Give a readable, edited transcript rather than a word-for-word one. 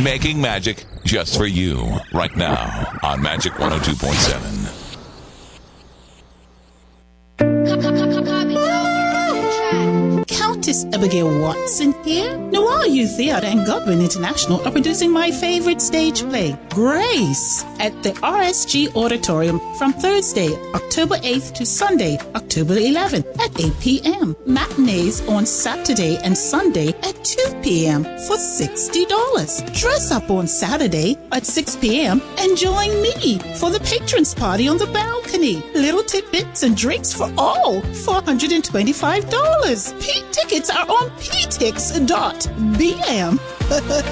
Making magic just for you right now on Magic 102.7. Countess Abigail Watson here. Noir Youth Theatre and Godwin International are producing my favorite stage play, Grace, at the RSG Auditorium from Thursday, October 8th to Sunday, October 11th at 8 p.m. Matinees on Saturday and Sunday at 2 p.m. for $60. Dress up on Saturday at 6 p.m. and join me for the patrons party on the balcony. Little tidbits and drinks for all, $425. Tickets are on ptix.bm.